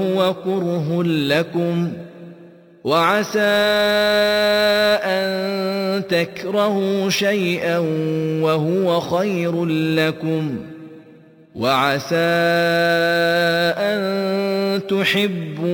وكره لكم وعسى أن تكرهوا شيئا وهو خير لكم وعسى أن تحبوا